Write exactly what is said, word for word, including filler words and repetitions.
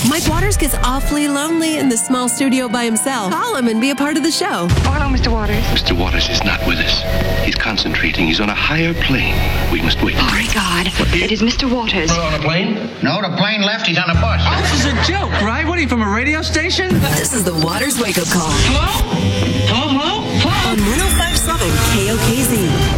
Mike Waters gets awfully lonely in the small studio by himself. Call him and be a part of the show. Oh, hello, Mister Waters. Mister Waters is not with us. He's concentrating. He's on a higher plane. We must wait. Oh, my God. It is Mister Waters. We're on a plane? No, the plane left. He's on a bus. Oh, this is a joke, right? What are you, from a radio station? This is the Waters Wake Up Call. Hello? Hello, hello? Hello? On one oh five point seven K O K Z.